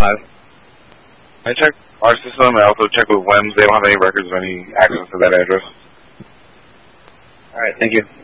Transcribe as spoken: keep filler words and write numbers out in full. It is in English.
five. I checked our system. I also checked with W E M S. They don't have any records of any access to that address. All right, thank you.